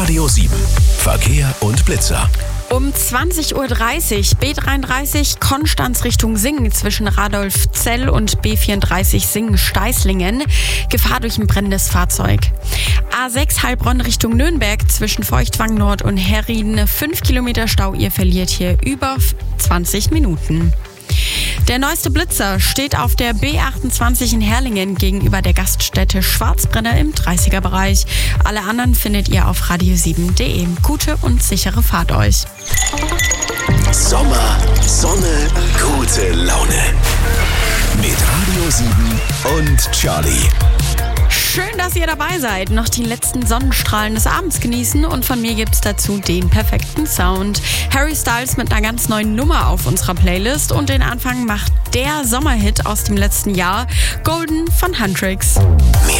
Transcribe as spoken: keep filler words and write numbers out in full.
Radio sieben. Verkehr und Blitzer. Um zwanzig Uhr dreißig, B dreiunddreißig Konstanz Richtung Singen zwischen Radolfzell und B vierunddreißig Singen-Steißlingen. Gefahr durch ein brennendes Fahrzeug. A sechs Heilbronn Richtung Nürnberg zwischen Feuchtwang Nord und Herrieden. fünf Kilometer Stau, ihr verliert hier über zwanzig Minuten. Der neueste Blitzer steht auf der B achtundzwanzig in Herrlingen gegenüber der Gaststätte Schwarzbrenner im dreißiger-Bereich. Alle anderen findet ihr auf radio sieben punkt de. Gute und sichere Fahrt euch. Sommer, Sonne, gute Laune. Mit Radio sieben und Charlie. Schön, dass ihr dabei seid. Noch die letzten Sonnenstrahlen des Abends genießen und von mir gibt's dazu den perfekten Sound. Harry Styles mit einer ganz neuen Nummer auf unserer Playlist und den Anfang macht der Sommerhit aus dem letzten Jahr, Golden von Huntrix.